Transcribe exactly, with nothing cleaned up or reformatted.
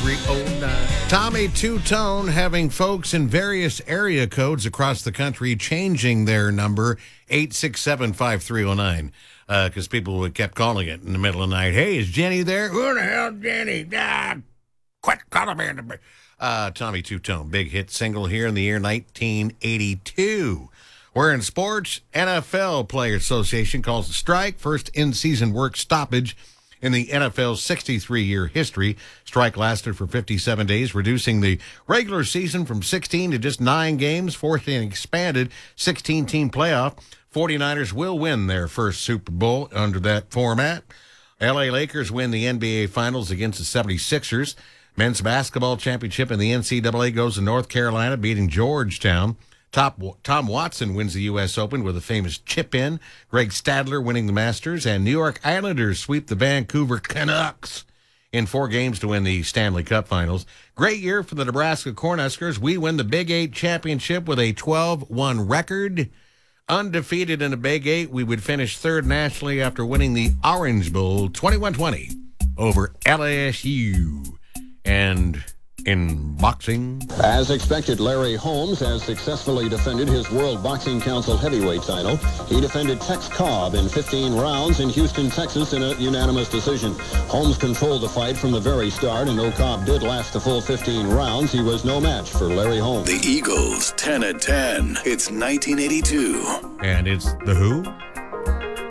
three oh nine. Tommy Two-Tone having folks in various area codes across the country changing their number, eight six seven, five three oh nine. Because uh, people kept calling it in the middle of the night. Hey, is Jenny there? Who the hell, Jenny? Ah, quit calling me. Uh, Tommy Two-Tone, big hit single here in the year nineteen eighty-two. We're in sports. N F L Players Association calls a strike, first in-season work stoppage in the N F L's sixty-three-year history. Strike lasted for fifty-seven days, reducing the regular season from sixteen to just nine games, forcing an expanded sixteen-team playoff. forty-niners will win their first Super Bowl under that format. L A Lakers win the N B A Finals against the seventy-sixers. Men's basketball championship in the N C double A goes to North Carolina, beating Georgetown. Top, Tom Watson wins the U S Open with a famous chip-in. Greg Stadler winning the Masters. And New York Islanders sweep the Vancouver Canucks in four games to win the Stanley Cup Finals. Great year for the Nebraska Cornhuskers. We win the Big Eight championship with a twelve one record. Undefeated in the Big Eight, we would finish third nationally after winning the Orange Bowl twenty-one twenty over L A S U. And in boxing, as expected, Larry Holmes has successfully defended his World Boxing Council heavyweight title. He defended Tex Cobb in fifteen rounds in Houston, Texas in a unanimous decision. Holmes controlled the fight from the very start, and though Cobb did last the full fifteen rounds, he was no match for Larry Holmes. The Eagles, ten at ten. It's nineteen eighty-two. And it's The Who?